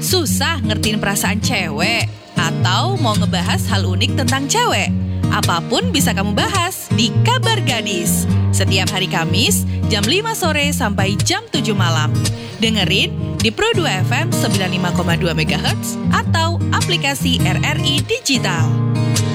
Susah ngertiin perasaan cewek? Atau mau ngebahas hal unik tentang cewek? Apapun bisa kamu bahas di Kabar Gadis. Setiap hari Kamis, jam 5 sore sampai jam 7 malam. Dengerin di Pro 2 FM 95,2 MHz atau aplikasi RRI Digital.